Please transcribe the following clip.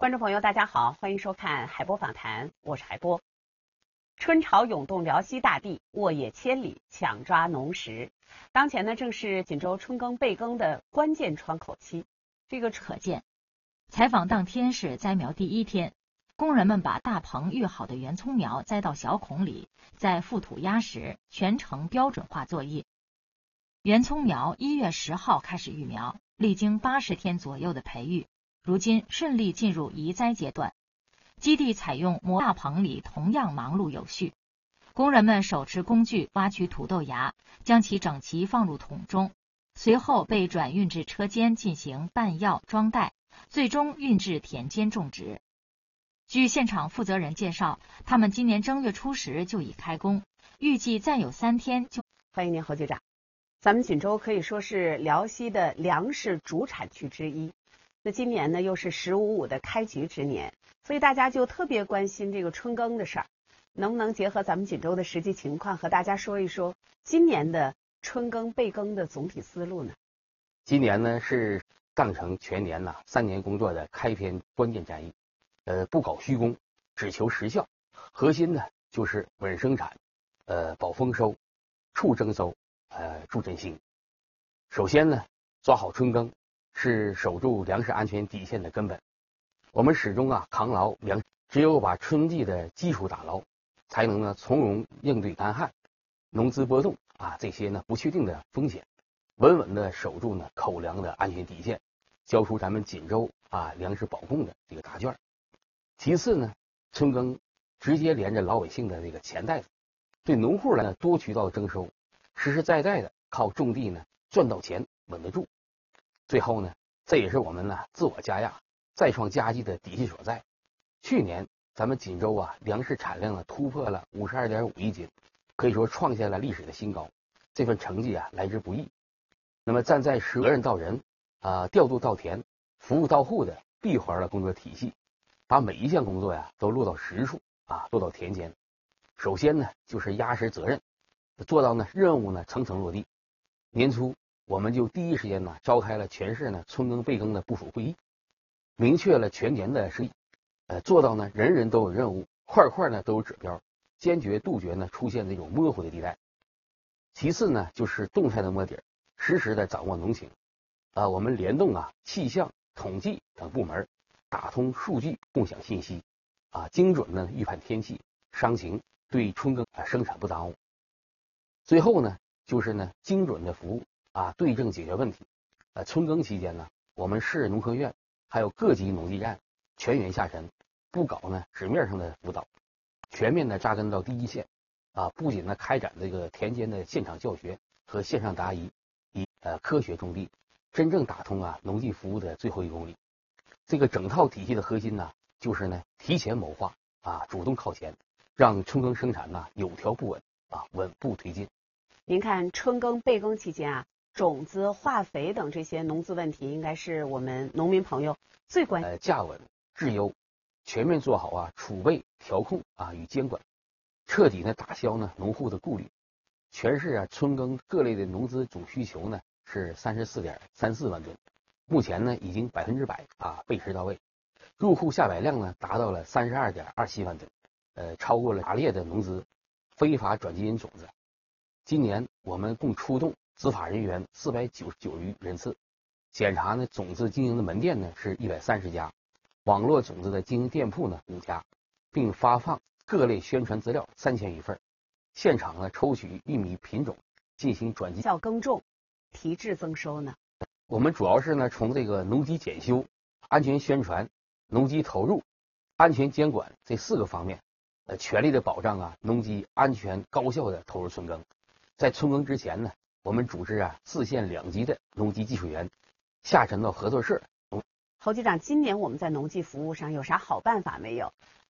观众朋友，大家好，欢迎收看海波访谈，我是海波。春潮涌动辽西大地，沃野千里，抢抓农时。当前呢，正是锦州春耕备耕的关键窗口期。 这个可见，采访当天是栽苗第一天，工人们把大棚育好的圆葱苗栽到小孔里，再覆土压实，全程标准化作业。圆葱苗1月10号开始育苗，历经80天左右的培育，如今顺利进入移栽阶段。基地采用模大棚里同样忙碌有序，工人们手持工具挖取土豆芽，将其整齐放入桶中，随后被转运至车间进行拌药装袋，最终运至田间种植。据现场负责人介绍，他们今年正月初10就已开工，预计再有3天就。 欢迎您，侯局长。咱们锦州可以说是辽西的粮食主产区之一。那今年呢，又是10.55的开局之年，所以大家就特别关心这个春耕的事儿。能不能结合咱们锦州的实际情况，和大家说一说今年的春耕备耕的总体思路呢？ 今年呢是当成全年3年工作的开篇关键战役。不搞虚功，只求实效。核心呢就是稳生产，保丰收，促增收，助振兴。首先呢，抓好春耕是守住粮食安全底线的根本。我们始终扛牢粮，只有把春季的基础打牢，才能呢从容应对干旱、农资波动这些呢不确定的风险，稳稳的守住呢口粮的安全底线，交出咱们锦州粮食保供的这个答卷。其次呢，春耕直接连着老百姓的这个钱袋子，对农户来呢多渠道征收，实实在在的靠种地呢赚到钱，稳得住。最后呢，这也是我们自我加压、再创佳绩的底气所在。去年咱们锦州粮食产量突破了52.5亿斤，可以说创下了历史的新高。这份成绩来之不易。那么站在责任到人调度到田、服务到户的闭环的工作体系，把每一项工作都落到实处落到田间。首先呢，就是压实责任，做到呢任务呢层层落地。年初我们就第一时间召开了全市呢春耕备耕的部署会议，明确了全年的施力，做到呢人人都有任务，块块呢都有指标，坚决杜绝呢出现这种模糊的地带。其次呢，就是动态的摸底，实时的掌握农情。我们联动气象、统计等部门，打通数据，共享信息，精准的预判天气、商情，对春耕生产不耽误。最后呢，就是呢精准的服务对症解决问题。春耕期间呢，我们市农科院还有各级农技站全员下沉，不搞呢纸面上的辅导，全面的扎根到第一线。不仅呢开展这个田间的现场教学和线上答疑，以科学种地，真正打通农技服务的最后1公里。这个整套体系的核心呢，就是呢提前谋划主动靠前，让春耕生产有条不紊稳步推进。 您看春耕备耕期间种子、化肥等这些农资问题，应该是我们农民朋友最关心。 价稳质优，全面做好储备、调控与监管，彻底呢打消呢农户的顾虑。全市春耕各类的农资总需求呢是34.34万吨，目前呢已经100%备持到位，入户下摆量呢达到了32.27万吨，超过了打猎的农资、非法转基因种子。今年我们共出动执法人员499余人次，检查呢种子经营的门店呢是130家，网络种子的经营店铺呢5家，并发放各类宣传资料3000余份。现场呢抽取玉米品种进行转基因耕种，提质增收呢。 我们主要是呢从这个农机检修、安全宣传、农机投入、安全监管这4个方面，全力的保障农机安全高效的投入春耕。在春耕之前呢，我们组织4县2级的农机技术员下沉到合作社。 侯局长，今年我们在农技服务上有啥好办法没有？